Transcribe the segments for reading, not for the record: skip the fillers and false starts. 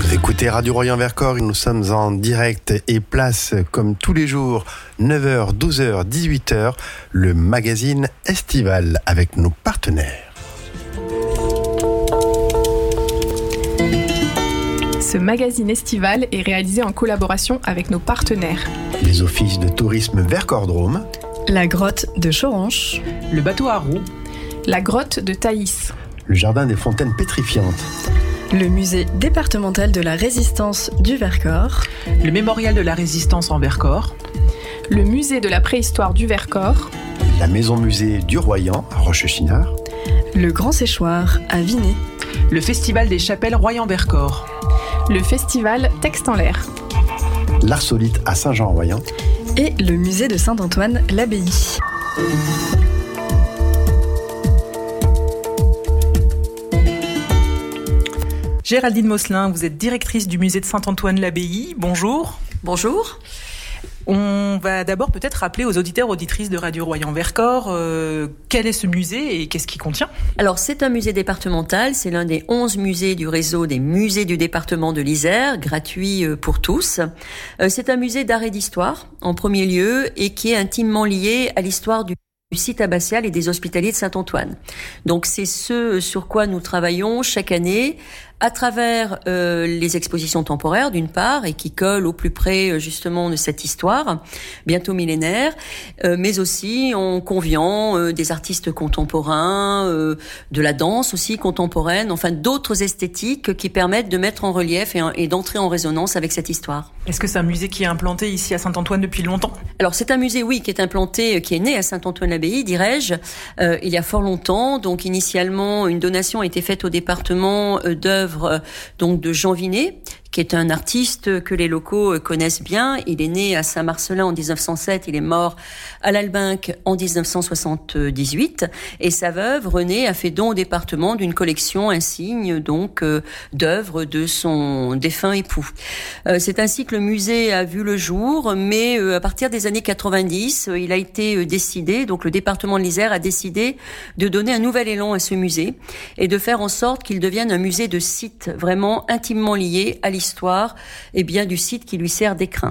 Écoutez Radio Royan-Vercors, nous sommes en direct et place comme tous les jours, 9h, 12h, 18h, le magazine estival avec nos partenaires. Ce magazine estival est réalisé en collaboration avec nos partenaires. Les offices de tourisme Vercors-Drôme, la grotte de Choranche, le bateau à roues, la grotte de Thaïs, le jardin des fontaines pétrifiantes, le musée départemental de la résistance du Vercors, le mémorial de la résistance en Vercors, le musée de la préhistoire du Vercors, la maison-musée du Royan à Rochechinard, le Grand Séchoir à Vinay, le festival des chapelles Royan-Vercors, le festival Texte en l'air, l'Arsolite à Saint-Jean-Royan et le musée de Saint-Antoine-l'Abbaye. Géraldine Mosselin, vous êtes directrice du musée de Saint-Antoine-l'Abbaye. Bonjour. Bonjour. On va d'abord peut-être rappeler aux auditeurs, auditrices de Radio Royan-Vercors quel est ce musée et qu'est-ce qu'il contient. Alors c'est un musée départemental, c'est l'un des 11 musées du réseau des musées du département de l'Isère, gratuit pour tous. C'est un musée d'art et d'histoire en premier lieu et qui est intimement lié à l'histoire du site abbatial et des hospitaliers de Saint-Antoine. Donc c'est ce sur quoi nous travaillons chaque année à travers les expositions temporaires d'une part et qui collent au plus près justement de cette histoire bientôt millénaire, mais aussi en conviant des artistes contemporains, de la danse aussi contemporaine, enfin d'autres esthétiques qui permettent de mettre en relief et d'entrer en résonance avec cette histoire. Est-ce que c'est un musée qui est implanté ici à Saint-Antoine depuis longtemps ? Alors c'est un musée, oui, qui est implanté, qui est né à Saint-Antoine-l'Abbaye, dirais-je, il y a fort longtemps. Donc initialement, une donation a été faite au département d'œuvres donc de Jean Vinet, qui est un artiste que les locaux connaissent bien. Il est né à Saint-Marcellin en 1907, il est mort à l'Albinque en 1978. Et sa veuve, Renée, a fait don au département d'une collection insigne donc d'œuvres de son défunt époux. C'est ainsi que le musée a vu le jour, mais à partir des années 90, il a été décidé, donc le département de l'Isère a décidé de donner un nouvel élan à ce musée et de faire en sorte qu'il devienne un musée de site vraiment intimement lié à l'histoire et bien du site qui lui sert d'écrin.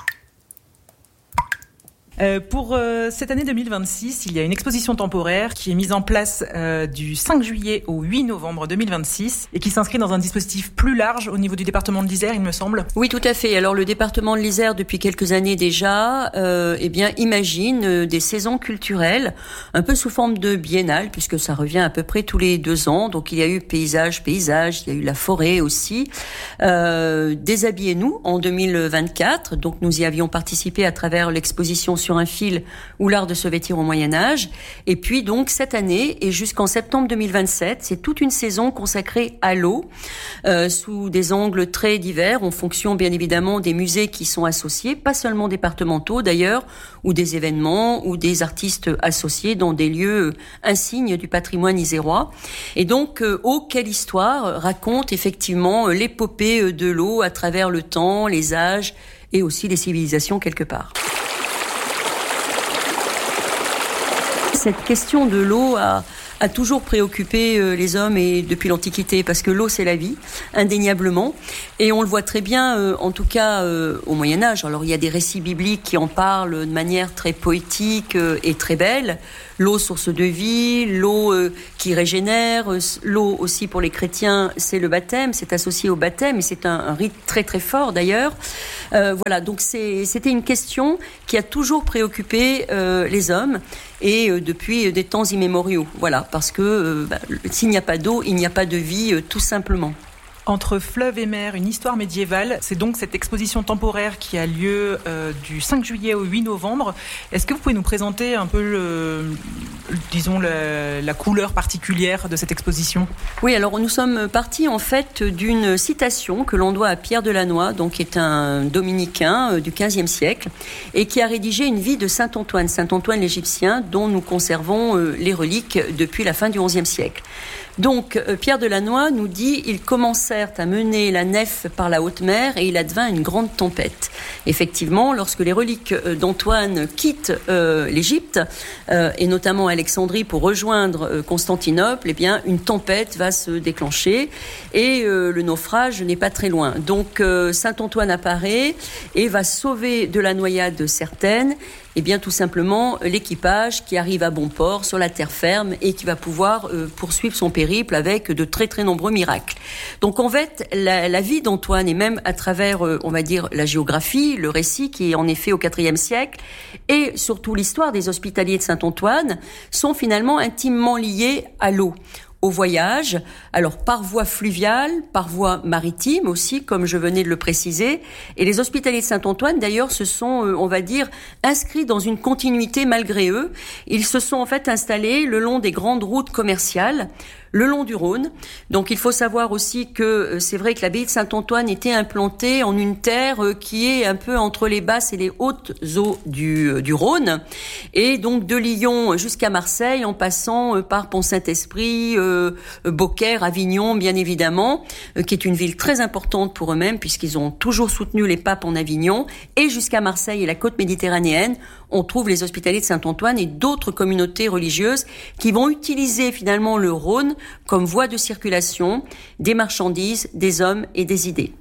Pour cette année 2026, il y a une exposition temporaire qui est mise en place du 5 juillet au 8 novembre 2026 et qui s'inscrit dans un dispositif plus large au niveau du département de l'Isère, il me semble. Oui, tout à fait. Alors le département de l'Isère, depuis quelques années déjà, imagine des saisons culturelles, un peu sous forme de biennale, puisque ça revient à peu près tous les 2 ans. Donc il y a eu paysage, il y a eu la forêt aussi. Déshabillez-nous en 2024. Donc nous y avions participé à travers l'exposition sur un fil ou l'art de se vêtir au Moyen-Âge. Et puis donc cette année et jusqu'en septembre 2027, c'est toute une saison consacrée à l'eau sous des angles très divers en fonction bien évidemment des musées qui sont associés, pas seulement départementaux d'ailleurs, ou des événements ou des artistes associés dans des lieux insignes du patrimoine isérois. Et donc Eau, quelle histoire raconte effectivement l'épopée de l'eau à travers le temps, les âges et aussi les civilisations quelque part. Cette question de l'eau a toujours préoccupé les hommes et depuis l'Antiquité parce que l'eau c'est la vie, indéniablement. Et on le voit très bien, en tout cas au Moyen-Âge. Alors il y a des récits bibliques qui en parlent de manière très poétique et très belle. L'eau, source de vie, l'eau qui régénère, l'eau aussi pour les chrétiens, c'est le baptême, c'est associé au baptême et c'est un rite très très fort d'ailleurs. Voilà, donc c'était une question qui a toujours préoccupé les hommes et depuis des temps immémoriaux. Voilà, parce que s'il n'y a pas d'eau, il n'y a pas de vie, tout simplement. Entre fleuve et mer, une histoire médiévale, c'est donc cette exposition temporaire qui a lieu du 5 juillet au 8 novembre. Est-ce que vous pouvez nous présenter un peu la couleur particulière de cette exposition ? Oui, alors nous sommes partis en fait d'une citation que l'on doit à Pierre de Lannoy, donc qui est un dominicain du XVe siècle et qui a rédigé une vie de Saint-Antoine l'Égyptien, dont nous conservons les reliques depuis la fin du XIe siècle. Donc, Pierre Delannoy nous dit « Ils commencèrent à mener la nef par la haute mer et il advint une grande tempête. » Effectivement, lorsque les reliques d'Antoine quittent l'Égypte, et notamment Alexandrie pour rejoindre Constantinople, eh bien, une tempête va se déclencher et le naufrage n'est pas très loin. Donc, Saint Antoine apparaît et va sauver de la noyade certaines, et bien tout simplement l'équipage qui arrive à bon port sur la terre ferme et qui va pouvoir poursuivre son périple avec de très très nombreux miracles. Donc en fait, la vie d'Antoine et même à travers, on va dire, la géographie, le récit qui est en effet au IVe siècle et surtout l'histoire des hospitaliers de Saint-Antoine sont finalement intimement liés à l'eau, au voyage, alors par voie fluviale, par voie maritime aussi, comme je venais de le préciser. Et les hospitaliers de Saint-Antoine, d'ailleurs, se sont, on va dire, inscrits dans une continuité malgré eux. Ils se sont en fait installés le long des grandes routes commerciales, le long du Rhône. Donc il faut savoir aussi que c'est vrai que l'abbaye de Saint-Antoine était implantée en une terre qui est un peu entre les basses et les hautes eaux du Rhône. Et donc de Lyon jusqu'à Marseille, en passant par Pont-Saint-Esprit, Beaucaire, Avignon, bien évidemment, qui est une ville très importante pour eux-mêmes, puisqu'ils ont toujours soutenu les papes en Avignon, et jusqu'à Marseille et la côte méditerranéenne, on trouve les hospitaliers de Saint-Antoine et d'autres communautés religieuses qui vont utiliser finalement le Rhône comme voie de circulation des marchandises, des hommes et des idées.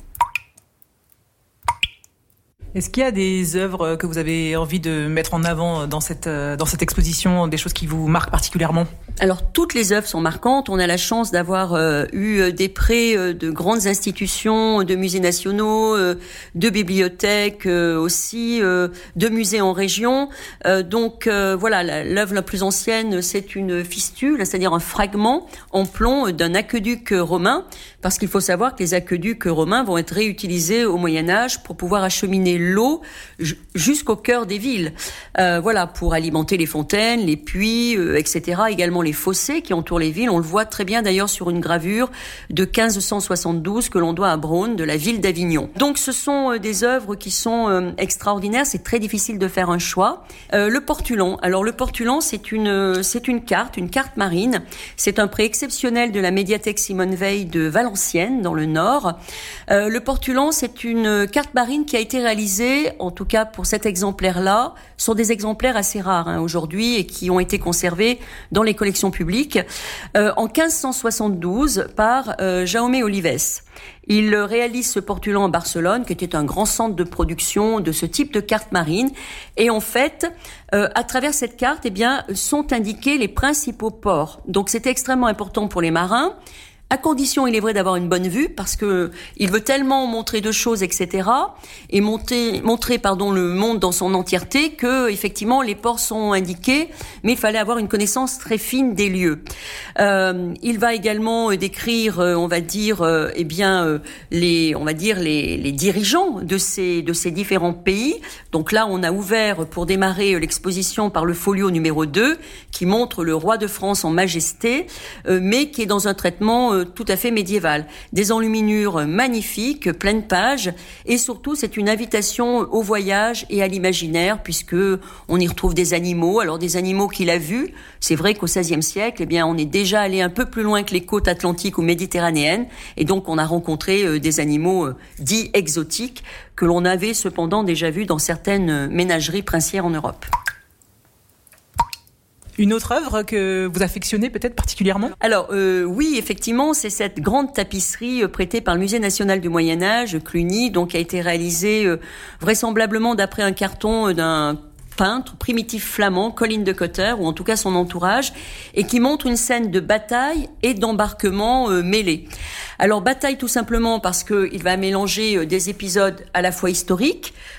Est-ce qu'il y a des œuvres que vous avez envie de mettre en avant dans cette exposition, des choses qui vous marquent particulièrement ? Alors, toutes les œuvres sont marquantes. On a la chance d'avoir eu des prêts de grandes institutions, de musées nationaux, de bibliothèques aussi, de musées en région. Donc, voilà, l'œuvre la plus ancienne, c'est une fistule, c'est-à-dire un fragment en plomb d'un aqueduc romain, parce qu'il faut savoir que les aqueducs romains vont être réutilisés au Moyen-Âge pour pouvoir acheminer l'eau jusqu'au cœur des villes. Voilà, pour alimenter les fontaines, les puits, etc. Également les fossés qui entourent les villes. On le voit très bien d'ailleurs sur une gravure de 1572 que l'on doit à Braun, de la ville d'Avignon. Donc ce sont des œuvres qui sont extraordinaires. C'est très difficile de faire un choix. Le portulan. Alors le portulan, c'est une carte marine. C'est un prêt exceptionnel de la médiathèque Simone Veil de Valenciennes, dans le Nord. Le portulan, c'est une carte marine qui a été réalisée, en tout cas pour cet exemplaire-là, sont des exemplaires assez rares aujourd'hui et qui ont été conservés dans les collections publiques en 1572 par Jaume Olives. Il réalise ce portulan à Barcelone, qui était un grand centre de production de ce type de carte marine. Et en fait, à travers cette carte, eh bien, sont indiqués les principaux ports. Donc c'était extrêmement important pour les marins, à condition, il est vrai, d'avoir une bonne vue, parce que il veut tellement montrer de choses, etc., et montrer, le monde dans son entièreté, que effectivement les ports sont indiqués, mais il fallait avoir une connaissance très fine des lieux. Il va également décrire, les dirigeants de ces différents pays. Donc là, on a ouvert pour démarrer l'exposition par le folio numéro 2, qui montre le roi de France en majesté, mais qui est dans un traitement tout à fait médiéval. Des enluminures magnifiques, pleines pages, et surtout c'est une invitation au voyage et à l'imaginaire, puisque on y retrouve des animaux. Alors des animaux qu'il a vus. C'est vrai qu'au XVIe siècle, eh bien, on est déjà allé un peu plus loin que les côtes atlantiques ou méditerranéennes, et donc on a rencontré des animaux dits exotiques que l'on avait cependant déjà vus dans certaines ménageries princières en Europe. Une autre œuvre que vous affectionnez peut-être particulièrement ? Alors oui, effectivement, c'est cette grande tapisserie prêtée par le Musée national du Moyen-Âge, Cluny, donc qui a été réalisée vraisemblablement d'après un carton d'un peintre primitif flamand, Colin de Cotter, ou en tout cas son entourage, et qui montre une scène de bataille et d'embarquement mêlés. Alors bataille tout simplement parce qu'il va mélanger des épisodes à la fois historiques,